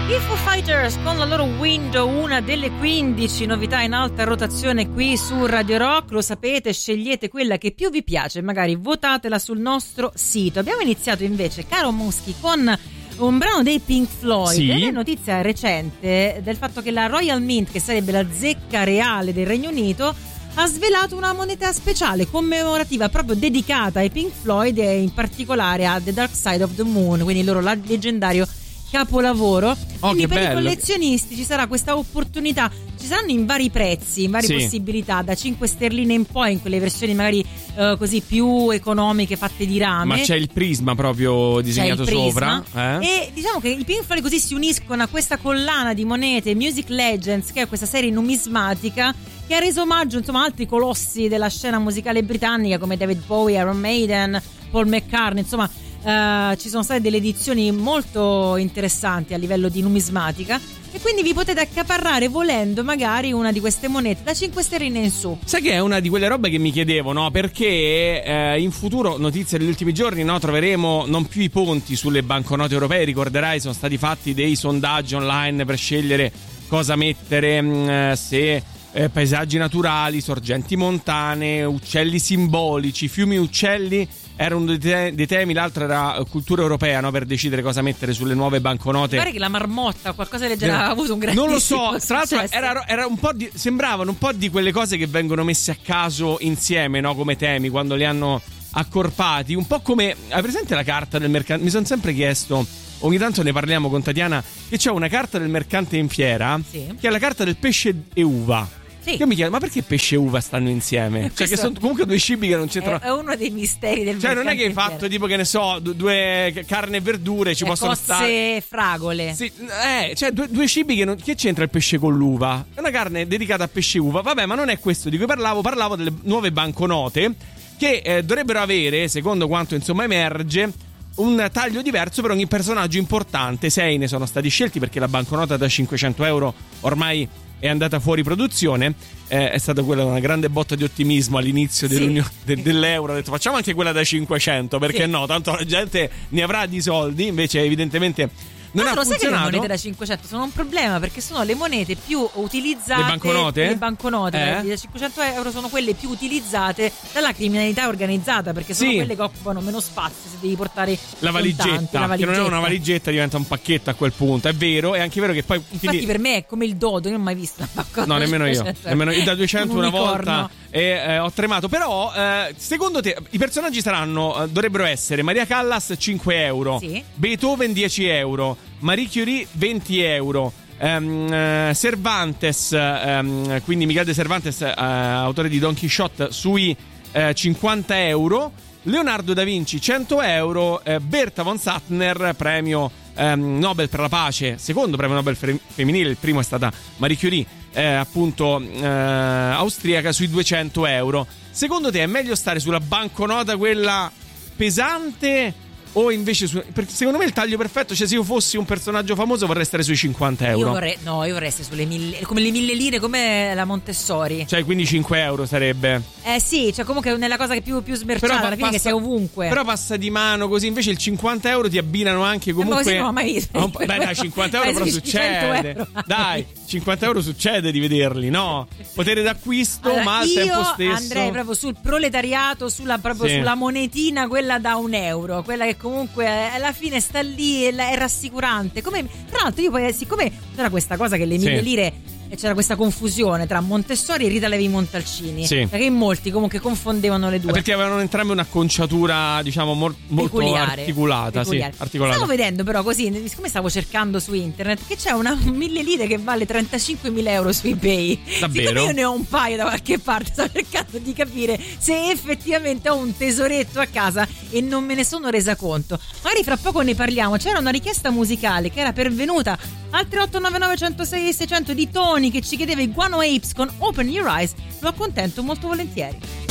I Foo Fighters con la loro Window, una delle 15 novità in alta rotazione qui su Radio Rock. Lo sapete, scegliete quella che più vi piace, magari votatela sul nostro sito. Abbiamo iniziato invece, caro Muschi, con un brano dei Pink Floyd. Sì. È notizia recente del fatto che la Royal Mint, che sarebbe la zecca reale del Regno Unito, ha svelato una moneta speciale commemorativa proprio dedicata ai Pink Floyd e in particolare a The Dark Side of the Moon, quindi il loro leggendario capolavoro. Quindi per i collezionisti ci sarà questa opportunità. Ci saranno in vari prezzi, in varie possibilità, da 5 sterline in poi, in quelle versioni magari così più economiche, fatte di rame. Ma c'è il prisma proprio disegnato sopra. E diciamo che i Pink Floyd così si uniscono a questa collana di monete Music Legends, che è questa serie numismatica che ha reso omaggio insomma a altri colossi della scena musicale britannica come David Bowie, Iron Maiden, Paul McCartney, insomma. Ci sono state delle edizioni molto interessanti a livello di numismatica e quindi vi potete accaparrare volendo magari una di queste monete da 5 sterline in su. Sai che è una di quelle robe che mi chiedevo, no? Perché in futuro, notizie degli ultimi giorni, no? Troveremo non più i ponti sulle banconote europee. Ricorderai, sono stati fatti dei sondaggi online per scegliere cosa mettere, se paesaggi naturali, sorgenti montane, uccelli simbolici, fiumi uccelli. Era uno dei temi, l'altro era cultura europea, no? Per decidere cosa mettere sulle nuove banconote. Pare che la marmotta o qualcosa del genere ha avuto un grandissimo non lo so, tra l'altro successo. era un po' sembravano un po' di quelle cose che vengono messe a caso insieme, no? Come temi, quando li hanno accorpati. Un po' come, hai presente la carta del mercante? Mi sono sempre chiesto, ogni tanto ne parliamo con Tatiana, che c'è una carta del mercante in fiera, sì, che è la carta del pesce e uva. Sì. Io mi chiedo, ma perché pesce e uva stanno insieme? Cioè, che sono comunque due cibi che non c'entrano. È uno dei misteri del mercante. Cioè, non è che hai fatto tipo, che ne so, due carne e verdure ci possono stare. Fragole. Sì, cioè due cibi che c'entra il pesce con l'uva? È una carne dedicata a pesce e uva. Vabbè, ma non è questo di cui parlavo delle nuove banconote che dovrebbero avere, secondo quanto insomma emerge, un taglio diverso per ogni personaggio importante. 6 ne sono stati scelti perché la banconota da 500 euro ormai è andata fuori produzione. È stata quella una grande botta di ottimismo all'inizio dell'euro. Ha detto facciamo anche quella da 500, perché no, tanto la gente ne avrà di soldi. Invece evidentemente non ha funzionato. Sai che le monete da 500 sono un problema, perché sono le monete più utilizzate. Le banconote? Da 500 euro sono quelle più utilizzate dalla criminalità organizzata, perché sono quelle che occupano meno spazio se devi portare la valigetta, che non è una valigetta, diventa un pacchetto a quel punto. È vero, è anche vero che poi infatti per me è come il dodo, io non ho mai visto una banconota. No, nemmeno io da 200 una volta ho tremato. Però secondo te i personaggi dovrebbero essere Maria Callas 5 euro, Beethoven 10 euro, Marie Curie 20 euro, Cervantes, quindi Miguel de Cervantes, autore di Don Quixote, sui 50 euro, Leonardo da Vinci 100 euro, Berta von Suttner, premio Nobel per la pace, secondo premio Nobel femminile, il primo è stata Marie Curie, appunto austriaca, sui 200 euro. Secondo te è meglio stare sulla banconota quella pesante o invece perché secondo me il taglio perfetto, cioè se io fossi un personaggio famoso vorrei stare sui 50 euro. Io vorrei stare sulle 1000, come le 1000 lire, come la Montessori. Cioè quindi 5 euro sarebbe. Sì, cioè comunque nella cosa che più smerciata, alla fine, che sei ovunque. Però passa di mano così, invece il 50 euro ti abbinano anche comunque. Ma così non ho mai visto. Beh dai, 50 euro però succede. Euro. Dai, 50 euro succede di vederli, no? Potere d'acquisto, allora, ma al tempo stesso. Io andrei proprio sul proletariato, sulla monetina, quella da €1, quella che comunque alla fine sta lì e è rassicurante. Tra l'altro io poi, siccome c'era questa cosa che le 1000 lire, c'era questa confusione tra Montessori e Rita Levi Montalcini, perché in molti comunque confondevano le due, perché avevano entrambe un'acconciatura, diciamo, molto articolata. Stavo vedendo però così, siccome stavo cercando su internet, che c'è una 1000 lire che vale 35.000 euro su eBay. Davvero? Siccome io ne ho un paio da qualche parte, sto cercando di capire se effettivamente ho un tesoretto a casa e non me ne sono resa conto. Magari fra poco ne parliamo. C'era una richiesta musicale che era pervenuta al 3899 106 600 di Tony, che ci chiedeva i Guano Apes con Open Your Eyes. Lo accontento molto volentieri.